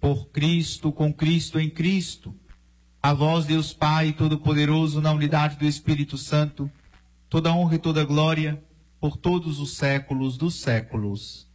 por Cristo, com Cristo, em Cristo. A vós, Deus Pai Todo-Poderoso, na unidade do Espírito Santo, toda honra e toda glória, por todos os séculos dos séculos.